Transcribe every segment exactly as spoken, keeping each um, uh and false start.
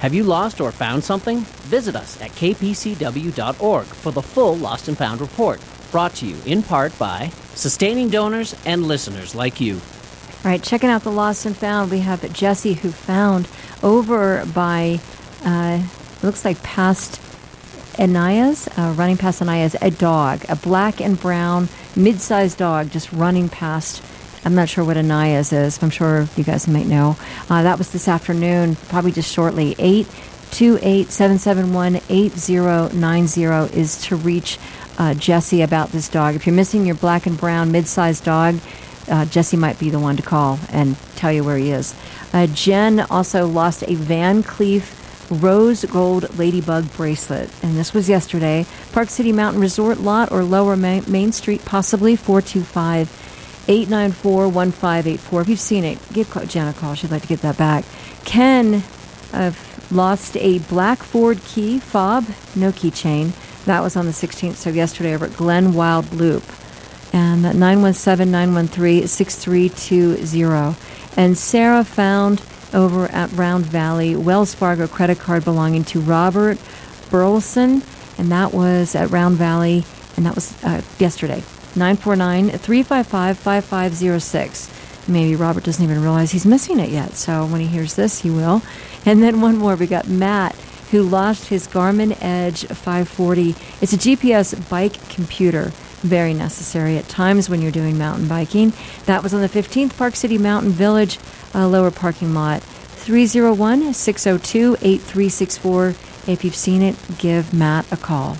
Have you lost or found something? Visit us at k p c w dot org for the full Lost and Found report, brought to you in part by sustaining donors and listeners like you. All right, checking out the Lost and Found, we have Jesse, who found over by, uh, it looks like past Anayas, uh, running past Anayas, a dog, a black and brown mid-sized dog just running past. I'm not sure what Anayas is. I'm sure you guys might know. Uh, that was this afternoon, probably just shortly. eight two eight, seven seven one, eight zero nine zero is to reach uh, Jesse about this dog. If you're missing your black and brown mid-sized dog, uh, Jesse might be the one to call and tell you where he is. Uh, Jen also lost a Van Cleef rose gold ladybug bracelet, and this was yesterday. Park City Mountain Resort lot or Lower Main, Main Street, possibly. Four two five, eight nine four, one five eight four. If you've seen it, give Jen a call. She'd like to get that back. Ken uh, lost a black Ford key fob, no keychain. That was on the sixteenth, so yesterday, over at Glen Wild Loop. And that nine one seven, nine one three, six three two zero. And Sarah found over at Round Valley Wells Fargo credit card belonging to Robert Burleson, and that was at Round Valley, and that was uh, yesterday. nine four nine, three five five, five five zero six. Maybe Robert doesn't even realize he's missing it yet, so when he hears this, he will. And then one more, we got Matt, who lost his Garmin Edge five forty. It's a G P S bike computer, very necessary at times when you're doing mountain biking. That was on the fifteenth, Park City Mountain Village, uh, lower parking lot. three oh one, six oh two, eight three six four. If you've seen it, give Matt a call.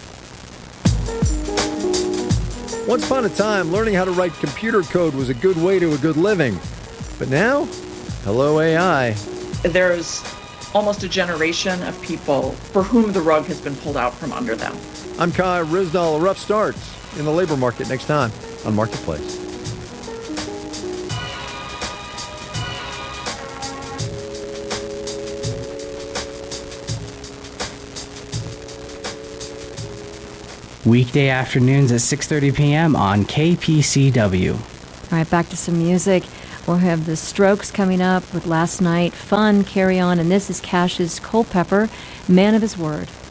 Once upon a time, learning how to write computer code was a good way to a good living. But now, hello A I. There's almost a generation of people for whom the rug has been pulled out from under them. I'm Kai Rizdal. A rough start in the labor market next time on Marketplace. Weekday afternoons at six thirty p.m. on K P C W. All right, back to some music. We'll have the Strokes coming up with Last Night, Fun, Carry On, and this is Cash's Culpepper, Man of His Word.